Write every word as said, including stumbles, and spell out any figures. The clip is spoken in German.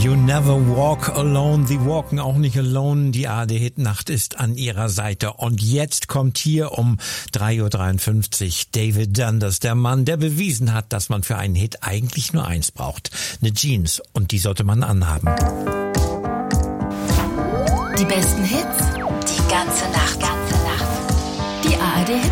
You never walk alone, sie walken auch nicht alone. Die A R D-Hit-Nacht ist an ihrer Seite. Und jetzt kommt hier um drei Uhr dreiundfünfzig David Dundas, der Mann, der bewiesen hat, dass man für einen Hit eigentlich nur eins braucht. Eine Jeans. Und die sollte man anhaben. Die besten Hits, die ganze Nacht. Ganze Nacht. Die A R D-Hit